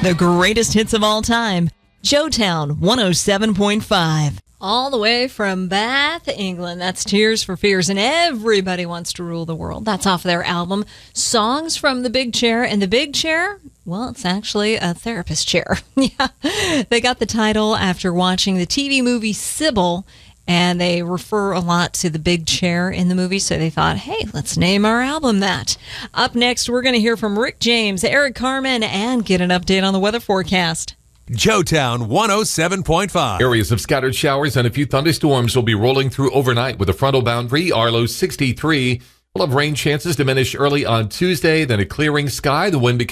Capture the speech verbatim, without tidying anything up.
The greatest hits of all time. Joetown one oh seven point five. All the way from Bath, England. That's Tears for Fears, and Everybody Wants to Rule the World. That's off their album, Songs from the Big Chair. And the Big Chair, well, it's actually a therapist chair. Yeah, they got the title after watching the T V movie Sybil, and they refer a lot to the big chair in the movie, so they thought, hey, let's name our album that. Up next, we're going to hear from Rick James, Eric Carmen, and get an update on the weather forecast. Joetown one oh seven point five. Areas of scattered showers and a few thunderstorms will be rolling through overnight with a frontal boundary. Arlo sixty-three. We'll have rain chances diminish early on Tuesday, then a clearing sky. The wind becomes